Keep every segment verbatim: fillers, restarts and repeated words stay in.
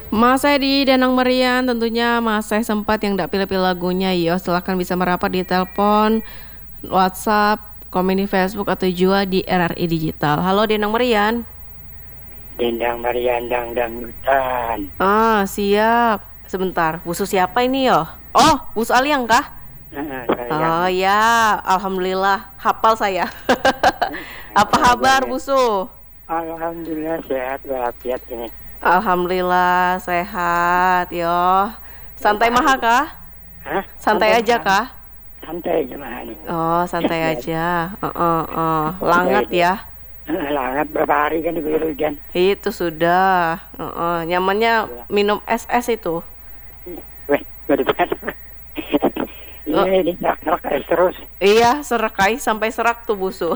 Mas saya di Danang Merian, tentunya Mas saya sempat yang tidak pilih-pilih lagunya, yo silahkan bisa merapat di telepon, WhatsApp, komen di Facebook atau juga di R R I Digital. Halo Danang Merian. Dendang Marian Dang Dangdutan. Ah siap. Sebentar, busu siapa ini yo? Oh, busu Aliang kah? Nah, Oh sayang. ya, alhamdulillah hafal saya. Apa Nah, kabar banyak. busu? Alhamdulillah sehat walafiat ini. Alhamdulillah sehat yo. Santai maha Baik. kah? Hah? Santai aja Mah. kah? Santai aja mah ini. Oh, santai aja. Heeh, heeh. Santai Langat aja. ya. Nah, Langat berapa hari kan diguyur hujan. Itu sudah. Heeh, nyamannya minum es es itu. Weh, baru kan. Oh, Iya ini serak-serak es terus. iya, serak kai sampai serak tuh busu.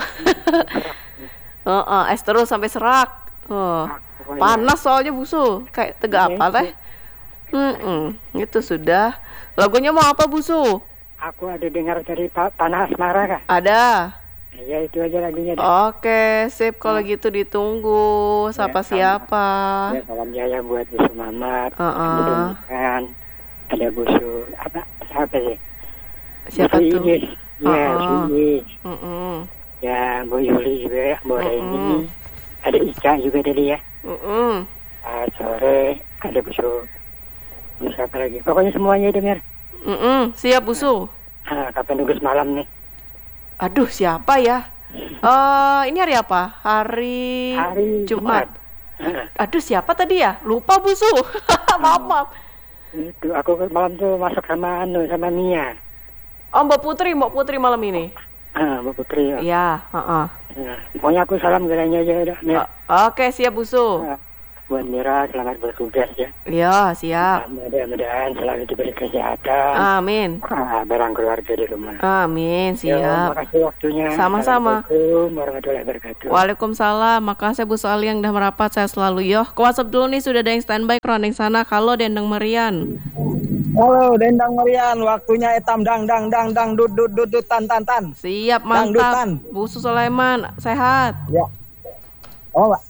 Heeh, es terus sampai serak. Oh, Ah, pokoknya. panas soalnya busu. Kayak tegak Iya apa itu. teh? Hmm, itu sudah. Lagunya mau apa busu? Aku ada dengar dari Pak Tanah Asmara kah? Ada. Iya itu aja lagunya dah. Oke, sip kalau Nah, gitu ditunggu. ya, Siapa salam, siapa? ya salam jaya buat Busu Mamat, Heeh. kan ada Busu apa siapa sih? Siapa Busu tuh? Inis, ya Busu Heeh. Inis, Heeh. ya Bu Yuli juga, Bu Heeh. Reni, ada Ica juga tadi ya. Heeh. Ah, sore ada Busu, Busu apa lagi? Pokoknya semuanya dengar. Heeh. Siap busu. Ah, kapan nugas malam nih? Aduh, siapa ya? Eh, ini hari apa? Hari Hari Jumat. Jumat. Ah, Aduh, siapa tadi ya? Lupa busu. Maaf, ah, maaf. itu aku malam tuh masuk sama Anu sama Mia. Oh, Mbak Putri, Mbak Putri malam ini. Ah, Bu Putri ya. Iya, heeh. Nah, pokoknya aku salam galanya aja udah, Mir. O- Oke, siap busu. Ah, buat Mira selamat bertugas ya. Iya, siap. Ah, mudah-mudahan selalu diberi kesehatan. Amin. Ah, barang keluarga di rumah. Amin, Yo, siap. makasih waktunya. Sama-sama. Assalamualaikum warahmatullahi wabarakatuh. Waalaikumsalam. Makasih Bu Ali yang udah merapat. Saya selalu yo. Ke WhatsApp dulu nih, sudah ada yang standby kerondeng sana. Halo Dendeng Merian. Halo Dendang Merian, waktunya etam dang dang dang dang dut dut dut dut tan tan tan. Siap, Dangdutan. mantap. Bu Sulaiman, sehat. Ya. Oh, Pak.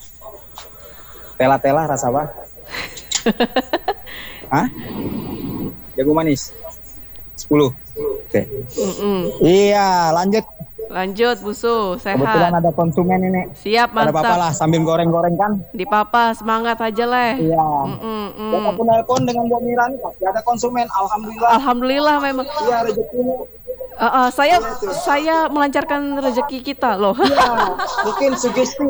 Tela-tela rasa apa? Hah? Jagung manis. sepuluh. Oke. Mm-mm. Iya, lanjut. Lanjut Busu, Kebetulan sehat. ada konsumen ini. Siap, Ada apa-apa lah mantap. sambil goreng-goreng kan? Di papa semangat aja leh. Iya. Mm-mm-mm. Dan aku nelpon dengan Bu Mira nih, pasti ada konsumen. Alhamdulillah. Alhamdulillah memang. Iya, rezekimu. Uh, uh, saya saya melancarkan rezeki kita loh. Iya, mungkin sugesti.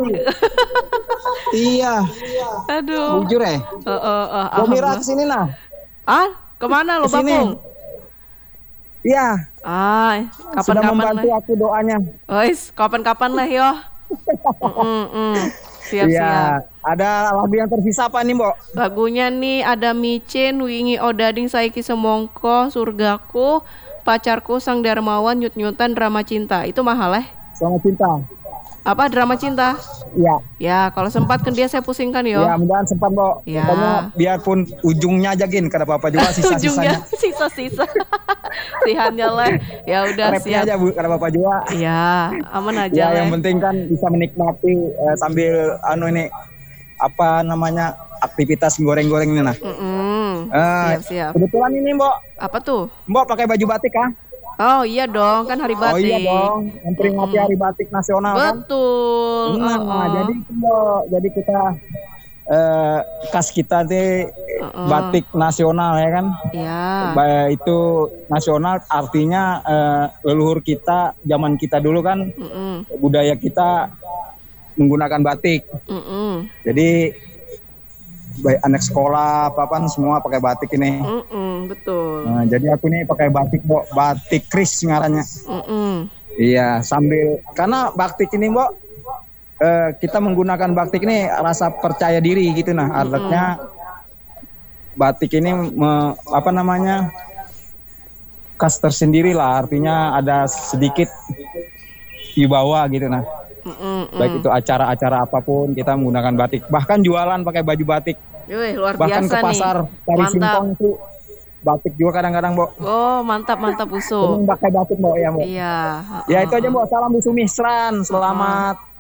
Iya, Aduh. jujur ya. Uh, uh, uh, Bu Mira alhamdulillah. kesini nah. Ah, kemana lo Kesini. Bakung? Iya, Ah, sudah kapan-kapan membantu lah. aku doanya. Ois, kapan-kapan lah yo. Mm-mm-mm. Siap, Iya, siap. ada lagu yang tersisa apa nih, Mbok? Lagunya nih ada Micin, Wingi Odading, Saiki Semongko, Surgaku, Pacarku, Sang Darmawan, Nyut-nyutan, Drama Cinta. Itu mahal eh? Sama cinta. Apa drama cinta? Iya, Ya, kalau sempat kan dia saya pusingkan yo. iya, mudahan sempat, Mbok. Ya. Pokoknya biarpun ujungnya aja gin, kada apa-apa juga Ujungnya sisa-sisanya. sisa-sisa. Sihannya lah. Ya udah Rapnya siap. aja, Bu, kada apa-apa juga. Ya, aman aja Ya, lah. yang penting kan bisa menikmati eh, sambil anu ini apa namanya aktivitas goreng-goreng ini nah. Mm-mm. Eh, Siap, siap. Kebetulan ini, Mbok. Apa tuh? Mbok pakai baju batik kah? Oh iya dong, kan hari batik. Oh iya dong, memperingati Hari Batik Nasional kan? Betul. Nah, Uh-uh. jadi itu Mbok, jadi kita eh, khas kita nih Uh-uh. batik nasional ya kan? Ya. Ba- itu nasional artinya eh, leluhur kita zaman kita dulu kan Mm-mm. budaya kita menggunakan batik. Mm-mm. Jadi baik anak sekolah apa apa semua pakai batik ini. Mm-mm. Betul. Nah, jadi aku nih pakai batik Mbok, batik kris ngarannya. Mm-mm. Iya, sambil karena batik ini Mbok eh, kita menggunakan batik ini rasa percaya diri gitu nah. Artinya batik ini me- apa namanya? Khas tersendiri lah, artinya ada sedikit wibawa gitu nah. Mm-mm. Baik itu acara-acara apapun kita menggunakan batik. Bahkan jualan pakai baju batik. Wih, luar Bahkan biasa ke pasar nih. cari Mantap. singkong itu batik juga kadang-kadang Mbok. Oh, mantap mantap Busu. Sering pakai batik Mbok ya Mbok. Iya. Ya itu aja Mbok, salam Busu Misran. Selamat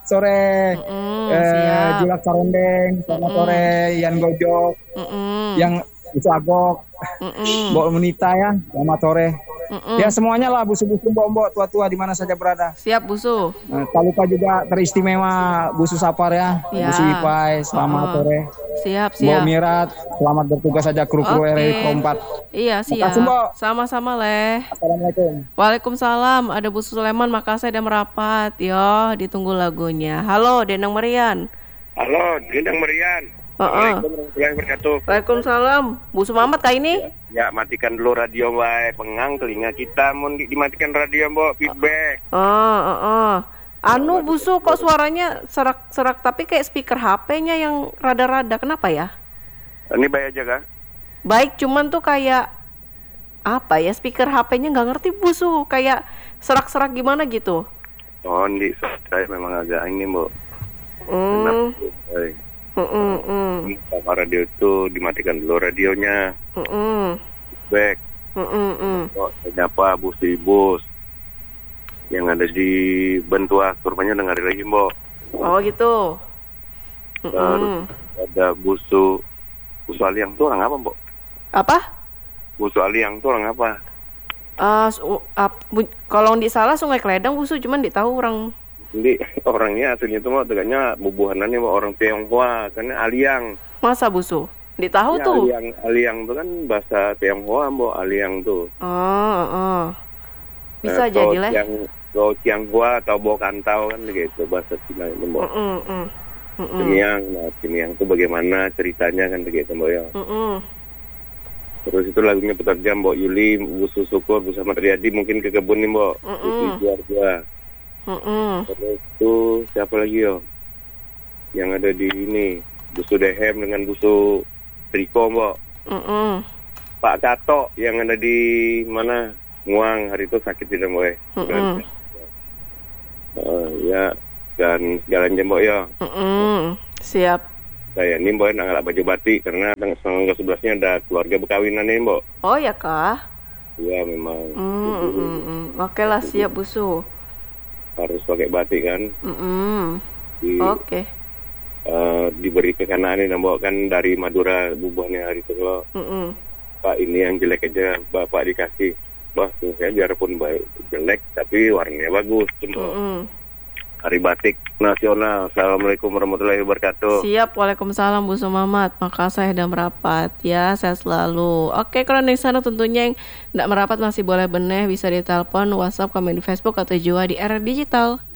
sore. Mm-mm, Eh, siap. Julak Sarondeng, selamat Mm-mm. sore. Ian Gojok, Mm-mm. yang Busu Agok, Mm-mm. Mbok Munita ya, selamat sore. Ya Mm-mm. semuanya lah busu-busu mbok-mbok tua-tua di mana saja berada. Siap Busu. Nah, tak lupa juga teristimewa Busu Sapar ya, Busu Ya. Ipai, selamat Heeh. sore. Siap, Mbok siap. Mirat, selamat bertugas saja kru-kru R R I Pro Oke. empat. Iya, Makasih siap. Mbok. Sama-sama, Leh. Assalamualaikum. Waalaikumsalam. Ada Bu Sulaiman Makassar dan merapat. Yo, ditunggu lagunya. Halo, Denang Marian. Halo, Gendang Merian. Heeh. Assalamualaikum warahmatullahi wabarakatuh. Waalaikumsalam. Bu Sumamat kah ini? Ya, matikan dulu radio, Mbak. Pengang telinga kita, mau di- dimatikan radio, Mbak. Feedback. Oh, oh, oh. Anu Busu kok suaranya serak-serak tapi kayak speaker H P-nya yang rada-rada. Kenapa ya? Ini baik aja, Kak? Baik, cuman tuh kayak apa ya? Speaker H P-nya nggak ngerti Busu. Kayak serak-serak gimana gitu. Oh, di saya memang agak ini, Mbak. Hmm. Baik. Mm, mm, mm. Sama radio itu dimatikan dulu radionya. Mm, mm. Feedback. Mm, mm, mm. Kok siapa bus bus yang ada di Bentua, kurvanya dengar lagi, Mbak. Oh gitu. Mm, Terus mm. ada busu busu aliang tuh orang apa, Mbak? Apa? Busu aliang tuh orang apa? Ah, su- ap- bu- kalau di salah Sungai Kledang Busu, cuman di tahu orang. Jadi orangnya aslinya itu mah tegaknya bubuhanannya mah orang Tionghoa, karena aliang. Masa Busu? Di tahu Ya, tuh. aliang aliang tuh kan bahasa Tionghoa, Mbak, aliang tuh. Oh, oh. Bisa Eh, jadi kalau lah. Tiang kalau Tionghoa atau Bokantau kan gitu bahasa Cina itu, Mbak. Mm, mm, mm. Mm, mm. Cimiang, nah Cimiang tuh bagaimana ceritanya kan begitu, Mbak ya. Mm, mm. Terus itu lagunya pekerja Mbak Yuli, Busu Syukur, Busu Ahmad Riyadi mungkin ke kebun nih, Mbak. Mm-mm. Busu Juar juga. Mm, mm. Terus itu siapa lagi yo? Yang ada di ini, Busu Dehem dengan Busu Triko, Mbak. Mm, mm. Pak Cato yang ada di mana? Nguang, hari itu sakit tidak, Mbak. Mm, mm. Uh, ya, dan segalanya, Mbak ya. Mm, mm. Siap. Saya ini, Mbak, nggak baju batik karena tanggal sebelasnya ada keluarga berkawinan nih, Mbak. Oh ya kah? Iya, memang. Mm, mm, mm, mm. Oke lah, siap Busu. Harus pakai batik kan. Mm, mm. Di, Oke. eh, diberi kekanaan nih, Mbak, kan dari Madura bubuhannya hari itu loh. Mm, mm. Pak, ini yang jelek aja Bapak dikasih. Bah, tuh saya biarpun baik jelek tapi warnanya bagus, Mm, Mbak. mm. Hari Batik Nasional. Assalamualaikum warahmatullahi wabarakatuh. Siap, Waalaikumsalam Bu Sumamat. Makassar dan merapat. Ya, saya selalu. Oke, kalau di sana tentunya yang tidak merapat masih boleh benih, bisa ditelepon, WhatsApp, komen di Facebook atau juga di R R Digital.